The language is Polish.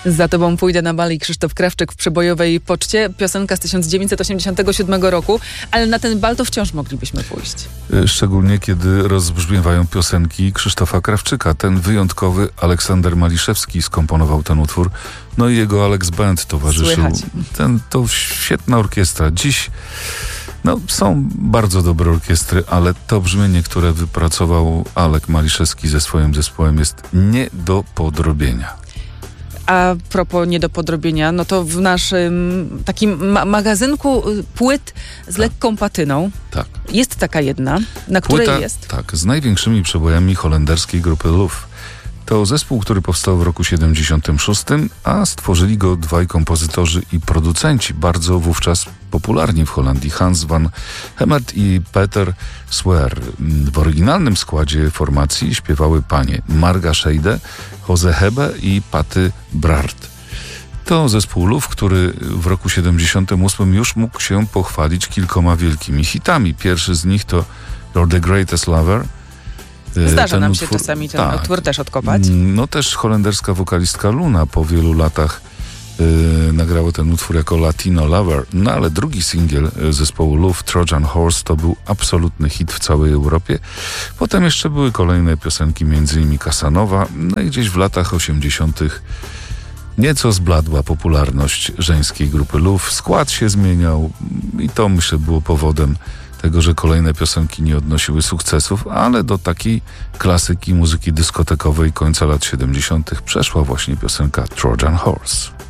Za tobą pójdę na bal i Krzysztof Krawczyk w przebojowej poczcie. Piosenka z 1987 roku, ale na ten bal to wciąż moglibyśmy pójść. Szczególnie kiedy rozbrzmiewają piosenki Krzysztofa Krawczyka. Ten wyjątkowy Aleksander Maliszewski skomponował ten utwór. No i jego Alex Band towarzyszył. To świetna orkiestra. Dziś są bardzo dobre orkiestry, ale to brzmienie, które wypracował Alek Maliszewski ze swoim zespołem, jest nie do podrobienia. A propos nie do podrobienia, no to w naszym takim magazynku płyt z lekką patyną jest taka jedna, na której płyta, jest... Tak, z największymi przebojami holenderskiej grupy Luf. To zespół, który powstał w roku 76, a stworzyli go dwaj kompozytorzy i producenci, bardzo wówczas popularni w Holandii, Hans van Hemert i Peter Sweer. W oryginalnym składzie formacji śpiewały panie Marga Scheide, Jose Hebe i Paty Brart. To zespół Luf, który w roku 78 już mógł się pochwalić kilkoma wielkimi hitami. Pierwszy z nich to You're the Greatest Lover. Zdarza nam się czasami ten utwór też odkopać. No też holenderska wokalistka Luna po wielu latach nagrała ten utwór jako Latino Lover. No ale drugi singiel zespołu Luf, Trojan Horse, to był absolutny hit w całej Europie. Potem jeszcze były kolejne piosenki, m.in. Casanova. No i gdzieś w latach 80. nieco zbladła popularność żeńskiej grupy Luf. Skład się zmieniał i to, myślę, było powodem tego, że kolejne piosenki nie odnosiły sukcesów, ale do takiej klasyki muzyki dyskotekowej końca lat 70. przeszła właśnie piosenka Trojan Horse.